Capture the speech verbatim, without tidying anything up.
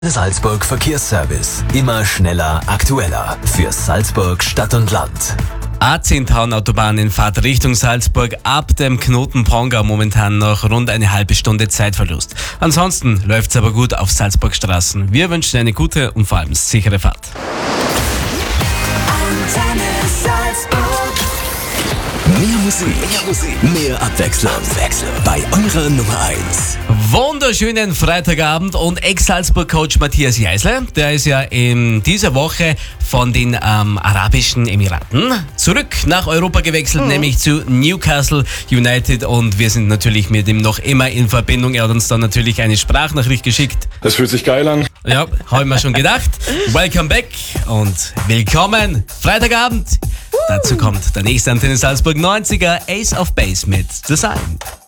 Salzburg Verkehrsservice. Immer schneller, aktueller. Für Salzburg Stadt und Land. A zehn Autobahn in Fahrt Richtung Salzburg, ab dem Knoten Pongau momentan noch rund eine halbe Stunde Zeitverlust. Ansonsten läuft's aber gut auf Salzburgstraßen. Wir wünschen eine gute und vor allem sichere Fahrt. Mehr Musik, mehr Musik, mehr Abwechslung. Abwechslung. Bei eurer Nummer eins. Wunderschönen Freitagabend und Ex-Salzburg-Coach Matthias Jeißle, der ist ja in dieser Woche von den ähm, Arabischen Emiraten zurück nach Europa gewechselt, mhm. nämlich zu Newcastle United, und wir sind natürlich mit ihm noch immer in Verbindung. Er hat uns dann natürlich eine Sprachnachricht geschickt. Das fühlt sich geil an. Ja, habe ich mir schon gedacht. Welcome back und willkommen Freitagabend. Dazu kommt der nächste Antenne Salzburg neunziger Ace of Base mit Design.